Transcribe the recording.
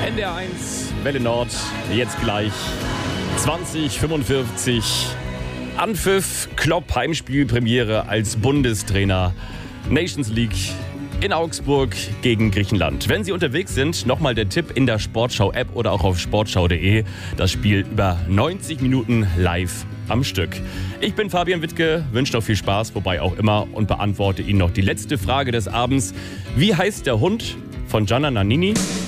NDR1, Welle Nord, jetzt gleich 20:45. Anpfiff, Klopp, Heimspielpremiere als Bundestrainer. Nations League in Augsburg gegen Griechenland. Wenn Sie unterwegs sind, nochmal der Tipp in der Sportschau-App oder auch auf sportschau.de. Das Spiel über 90 Minuten live am Stück. Ich bin Fabian Wittke, wünsche noch viel Spaß, wobei auch immer, und beantworte Ihnen noch die letzte Frage des Abends. Wie heißt der Hund von Gianna Nannini?